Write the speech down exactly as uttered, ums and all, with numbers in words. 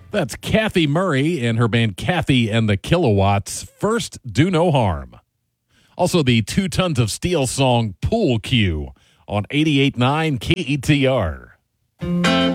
That's Kathy Murray and her band Kathy and the Kilowatts. First, Do No Harm. Also, the Two Tons of Steel song Pool Cue on eighty-eight point nine K E T R.